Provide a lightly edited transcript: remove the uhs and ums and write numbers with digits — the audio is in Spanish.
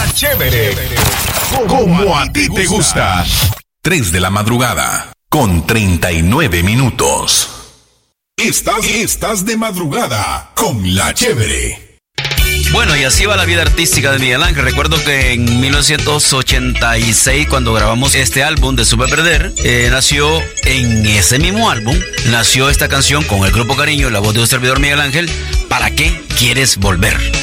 Chévere. Como a ti te gusta. 3 de la madrugada, con 39 minutos. Estás de madrugada con La Chévere. Bueno, y así va la vida artística de Miguel Ángel. Recuerdo que en 1986, cuando grabamos este álbum de Supe Perder, nació en ese mismo álbum, nació esta canción con el Grupo Cariño, la voz de un servidor Miguel Ángel, ¿Para qué quieres volver?